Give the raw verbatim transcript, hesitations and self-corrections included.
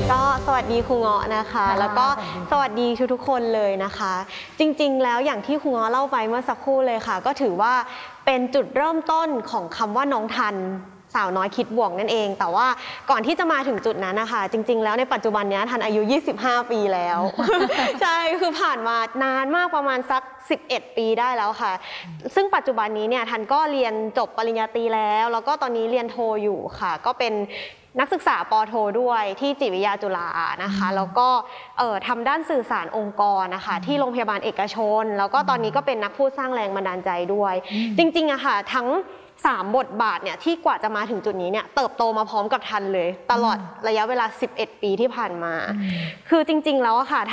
ก็สวัสดีครูเงาะนะคะแล้วก็สวัสดีทุกๆคนเลยนะคะจริงๆแล้วอย่างที่ครูเงาะเล่าไปเมื่อสักครู่เลยค่ะก็ถือว่าเป็นจุดเริ่มต้นของคำว่าน้องทันสาวน้อยคิดบวกนั่นเองแต่ว่าก่อนที่จะมาถึงจุดนั้นนะคะจริงๆแล้วในปัจจุบันนี้ทันอายุยี่สิบห้าปีแล้ว ใช่คือผ่านมานานมากประมาณสักสิบเอ็ดปีได้แล้วค่ะซึ่งปัจจุบันนี้เนี่ยทันก็เรียนจบปริญญาตรีแล้วแล้วก็ตอนนี้เรียนโทอยู่ค่ะก็เป็นนักศึกษาปโทด้วยที่จิตวิทยาจุฬานะคะแล้วก็เอ่อทำด้านสื่อสารองค์กรนะคะที่โรงพยาบาลเอกชนแล้วก็ตอนนี้ก็เป็นนักพูดสร้างแรงบันดาลใจด้วยจริงๆอะค่ะทั้งสามบทบาทเนี่ยที่กว่าจะมาถึงจุดนี้เนี่ยเติบโตมาพร้อมกับทันเลยตลอดระยะเวลาสิบเอ็ดปีที่ผ่านมาคือจริงๆแล้วอะค่ะ